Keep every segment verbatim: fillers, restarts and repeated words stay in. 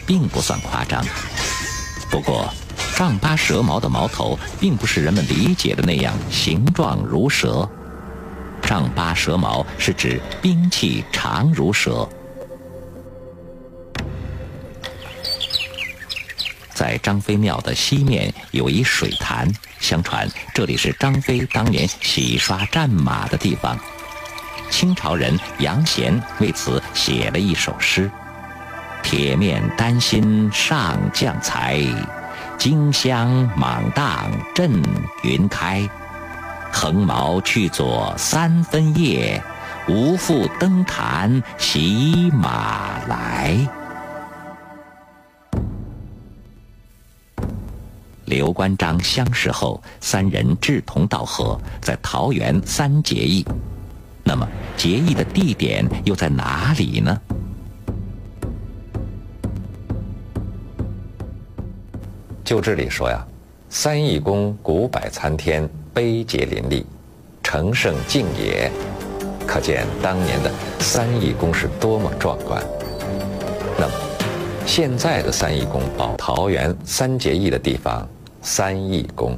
并不算夸张。不过，丈八蛇矛的矛头并不是人们理解的那样形状如蛇。丈八蛇矛是指兵器长如蛇。在张飞庙的西面有一水潭，相传这里是张飞当年洗刷战马的地方。清朝人杨贤为此写了一首诗：铁面丹心上将才，荆襄莽荡震云开。横矛去左三分叶，无复登坛洗马来。刘关张相识后，三人志同道合，在桃园三结义。那么结义的地点又在哪里呢？ 就这里说呀，三义宫古柏参天，碑碣林立，成圣境也。可见当年的三义宫是多么壮观。那么，现在的三义宫保桃园三结义的地方，三义宫。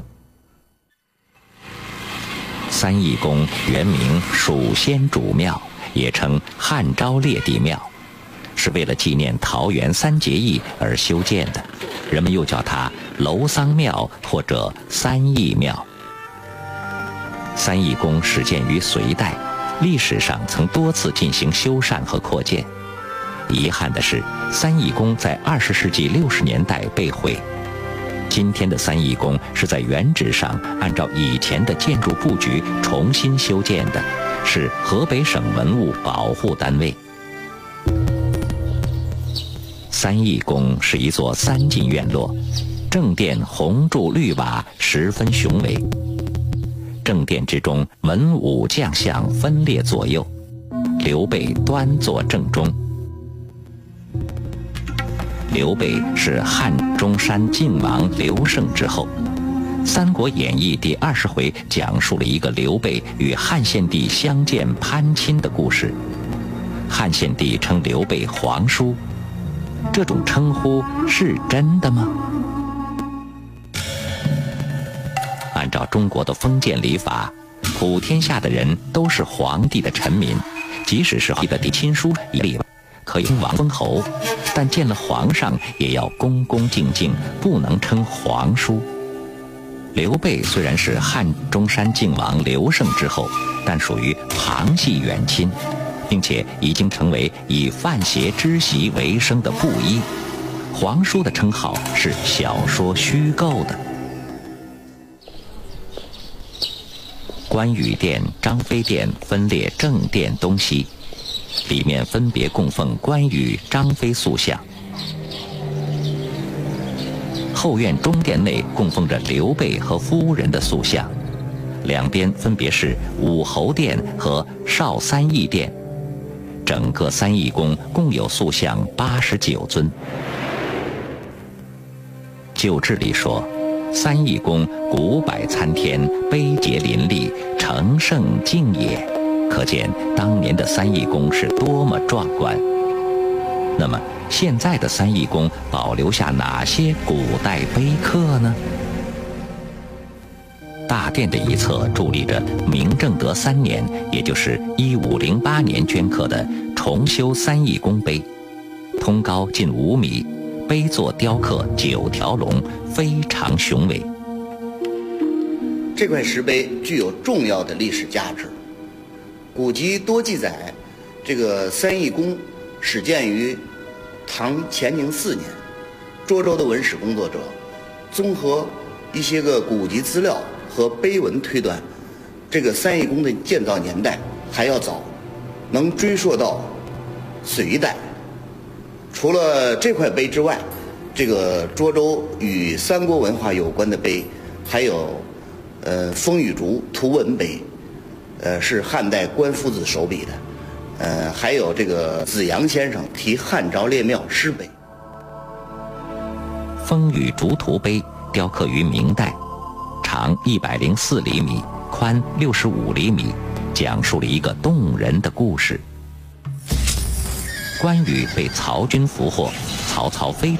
三义宫原名蜀先主庙，也称汉昭烈帝庙，是为了纪念桃园三结义而修建的，人们又叫它楼桑庙或者三义庙。三义宫始建于隋代，历史上曾多次进行修缮和扩建。遗憾的是，三义宫在二十世纪六十年代被毁。今天的三义宫是在原址上按照以前的建筑布局重新修建的，是河北省文物保护单位。三义宫是一座三进院落，正殿红柱绿瓦，十分雄伟。正殿之中，文武将相分列左右，刘备端坐正中。刘备是汉中山靖王刘胜之后，《三国演义》第二十回讲述了一个刘备与汉献帝相见攀亲的故事。汉献帝称刘备皇叔，这种称呼是真的吗？按照中国的封建礼法，普天下的人都是皇帝的臣民，即使是皇帝的亲叔一例外，可以称王封侯，但见了皇上也要恭恭敬敬，不能称皇叔。刘备虽然是汉中山靖王刘胜之后，但属于旁系远亲，并且已经成为以范邪之媳为生的布衣。皇叔的称号是小说虚构的。关羽殿、张飞殿分列正殿东西，里面分别供奉关羽、张飞塑像。后院中殿内供奉着刘备和夫人的塑像，两边分别是武侯殿和少三义殿。整个三义宫共有塑像八十九尊。旧志里说，三义宫古柏参天，碑碣林立，成圣境也。可见当年的三义宫是多么壮观。那么现在的三义宫保留下哪些古代碑刻呢？大殿的一侧伫立着明正德三年，也就是一五零八年镌刻的重修三义宫碑，通高近五米，碑座雕刻九条龙，非常雄伟。 这块石碑具有重要的历史价值。古籍多记载，这个三义宫始建于唐乾宁四年。涿州的文史工作者综合一些个古籍资料和碑文推断，这个三义宫的建造年代还要早，能追溯到隋代。除了这块碑之外，这个涿州与三国文化有关的碑还有呃风雨竹图文碑，呃是汉代关夫子手笔的，呃还有这个子阳先生题汉昭烈庙诗碑。 风雨竹图碑雕刻于明代，长一百零四厘米，宽六十五厘米，讲述了一个动人的故事。关羽被曹军俘获，曹操非